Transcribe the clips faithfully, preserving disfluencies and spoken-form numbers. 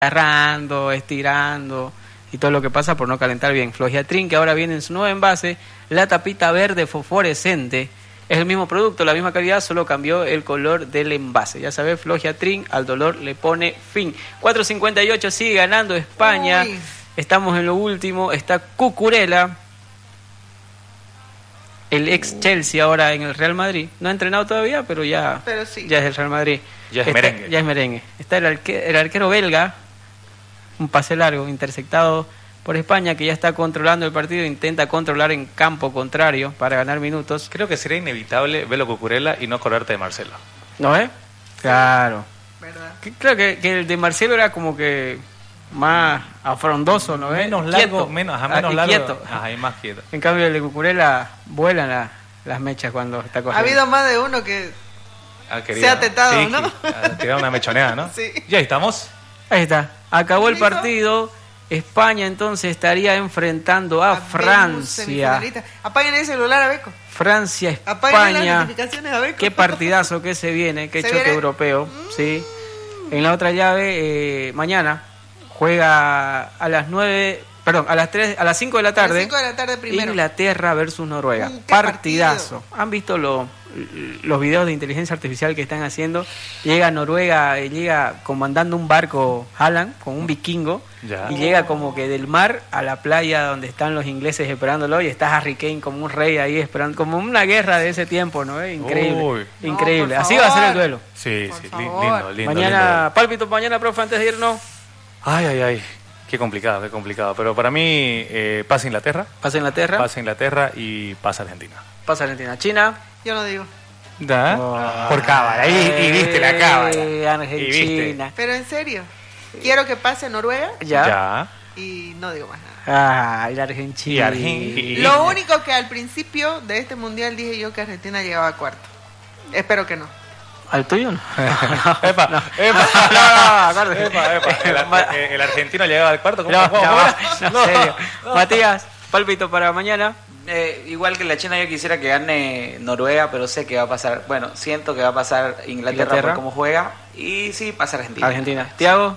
agarrando, estirando y todo lo que pasa por no calentar bien. Flogiatrin, que ahora viene en su nuevo envase, la tapita verde fosforescente, es el mismo producto, la misma calidad, solo cambió el color del envase. Ya sabes, Flogiatrin, al dolor le pone fin. cuatro cincuenta y ocho, sigue ganando España. Uy. Estamos en lo último, está Cucurella, el ex Chelsea ahora en el Real Madrid. No ha entrenado todavía, pero ya, pero sí. ya es el Real Madrid. Ya es está, merengue. Ya es merengue. Está el, arque, el arquero belga, un pase largo, interceptado por España, que ya está controlando el partido, intenta controlar en campo contrario para ganar minutos. Creo que sería inevitable verlo Cucurella y no acordarte de Marcelo. ¿No es? Claro. ¿Verdad? Creo que, que el de Marcelo era como que más afrondoso, ¿no ves? Menos largo, quieto. menos, ajá, menos ah, largo. Quieto. Ajá, y más quieto. En cambio el de Cucurella vuelan la, las mechas cuando está cogiendo. Ha habido más de uno que ah, se ha tetado, sí, ¿no? Te una mechoneada, ¿no? Sí. Ya estamos. Ahí está. Acabó el partido. España entonces estaría enfrentando a, a Francia. Apaguen el celular a Beco. Francia, España. Apaguen las notificaciones a Beco. Qué partidazo que se viene, qué ¿Se choque viene? europeo. Mm. Sí. En la otra llave, eh, mañana juega a las nueve, perdón, a las tres, a las cinco de la tarde. A las cinco de la tarde primero. Inglaterra versus Noruega. Mm, partidazo. Partido. ¿Han visto lo, los videos de inteligencia artificial que están haciendo? Llega a Noruega, llega comandando un barco Haaland con un vikingo. Ya. Y llega como que del mar a la playa donde están los ingleses esperándolo y está Harry Kane como un rey ahí esperando, como una guerra de ese tiempo, ¿no? Increíble, Uy. increíble. No, Así va a ser el duelo. Sí, por sí, favor. lindo, lindo. Mañana, lindo. pálpito, mañana, profe, antes de irnos. Ay, ay, ay, qué complicado, qué complicado. Pero para mí eh, pasa Inglaterra. Pasa Inglaterra. Pasa Inglaterra y pasa Argentina. Pasa Argentina. China. Yo no digo. ¿Da? Oh. Por cábala, y, y viste la cábala. Eh, Argentina. Pero en serio, quiero que pase Noruega. Ya. Ya. Y no digo más nada. Ah, y la Argentina. Y Argentina. Lo único que al principio de este mundial dije yo que Argentina llegaba a cuarto. Espero que no. ¿Al tuyo no? epa, no. epa, no, no, epa, epa. El, el, el argentino llegaba al cuarto. ¿Cómo, no, cómo, no, cómo no, no, serio. No. Matías, pálpito para mañana. Eh, igual que la China, yo quisiera que gane Noruega, pero sé que va a pasar, bueno, siento que va a pasar Inglaterra, Inglaterra. por cómo juega, y sí, pasa Argentina. Argentina. Tiago.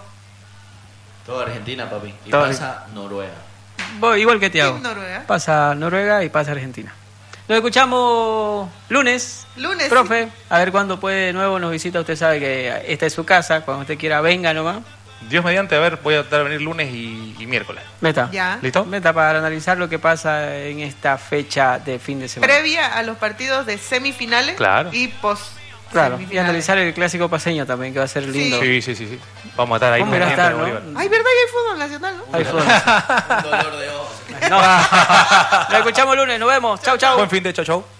Todo Argentina, papi. Y Todo pasa Noruega. Voy, igual que Tiago. Noruega. Pasa Noruega y pasa Argentina. Nos escuchamos lunes. Lunes. Profe, sí. A ver cuándo puede de nuevo nos visita. Usted sabe que esta es su casa. Cuando usted quiera, venga nomás. Dios mediante, a ver, voy a tratar de venir lunes y, y miércoles. Meta. Ya. ¿Listo? Meta para analizar lo que pasa en esta fecha de fin de semana. Previa a los partidos de semifinales claro. y post. Claro, y analizar el clásico paseño también, que va a ser lindo. Sí, sí, sí, sí. Vamos a estar ahí. ¿Cómo va a estar, no? Ay, ¿verdad que hay fútbol nacional, no? Hay fútbol. Un dolor de ojos. No. Nos escuchamos lunes, nos vemos. Chau, chau. Buen fin de chau, chau.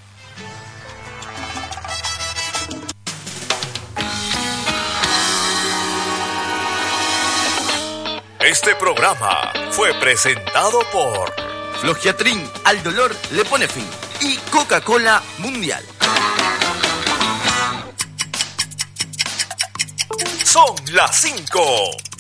Este programa fue presentado por Flogiatrin, al dolor le pone fin. Y Coca-Cola Mundial. Son las cinco.